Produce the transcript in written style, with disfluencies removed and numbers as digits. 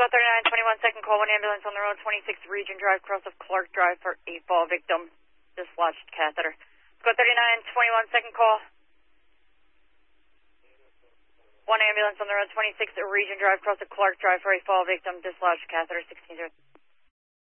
Squad 39, 21 second call, 1 ambulance on the road, 26 Region Drive, cross of Clark Drive for a fall victim, dislodged catheter. Squad 39, 21 second call. 1 ambulance on the road, 26 Region Drive, cross of Clark Drive for a fall victim, dislodged catheter, 16-0.